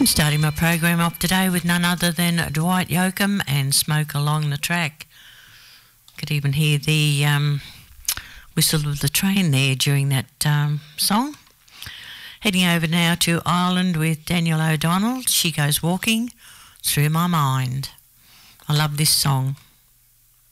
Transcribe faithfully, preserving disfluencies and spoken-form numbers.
Starting my program off today with none other than Dwight Yoakam and Smoke Along the Track. Could even hear the um, whistle of the train there during that um, song. Heading over now to Ireland with Daniel O'Donnell. She Goes Walking Through My Mind. I love this song.